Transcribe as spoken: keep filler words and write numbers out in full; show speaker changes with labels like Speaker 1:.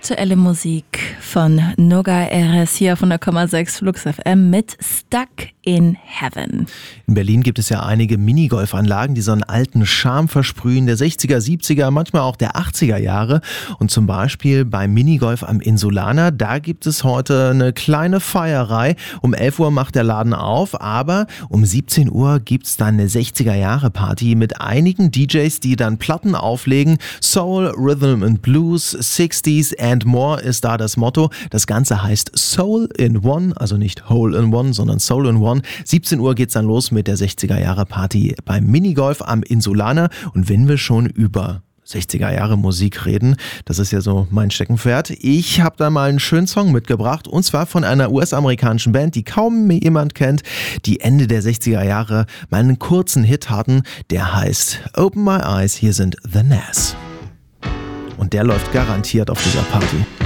Speaker 1: Aktuelle Musik von Noga Erez hier von der Komma sechs Flux F M mit Stuck in Heaven.
Speaker 2: In Berlin gibt es ja einige Minigolfanlagen, die so einen alten Charme versprühen, der sechziger, siebziger, manchmal auch der achtziger Jahre. Und zum Beispiel beim Minigolf am Insulaner, da gibt es heute eine kleine Feierei. Um elf Uhr macht der Laden auf, aber um siebzehn Uhr gibt es dann eine sechziger Jahre Party mit einigen D Js, die dann Platten auflegen. Soul, Rhythm and Blues, sixties and more ist da das Motto. Das Ganze heißt Soul in One, also nicht Hole in One, sondern Soul in One. siebzehn Uhr geht's dann los mit der sechziger Jahre Party beim Minigolf am Insulaner. Und wenn wir schon über sechziger Jahre Musik reden, das ist ja so mein Steckenpferd. Ich habe da mal einen schönen Song mitgebracht, und zwar von einer U S-amerikanischen Band, die kaum jemand kennt, die Ende der sechziger Jahre mal einen kurzen Hit hatten, der heißt Open My Eyes. Hier sind The Nas. Und der läuft garantiert auf dieser Party.